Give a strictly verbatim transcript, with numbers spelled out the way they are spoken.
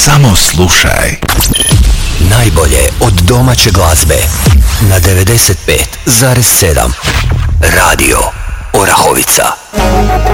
Samo slušaj. Najbolje od domaće glazbe na devedeset pet zarez sedam Radio Orahovica.